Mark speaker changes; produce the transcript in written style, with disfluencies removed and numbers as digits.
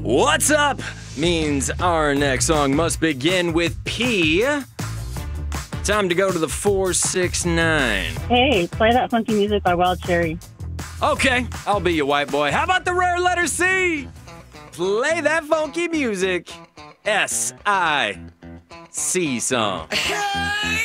Speaker 1: What's up means our next song must begin with P. Time to go to the 469.
Speaker 2: Hey, play that funky music by Wild Cherry.
Speaker 1: Okay, I'll be your white boy. How about the rare letter C? Play that funky music. S-I-C song.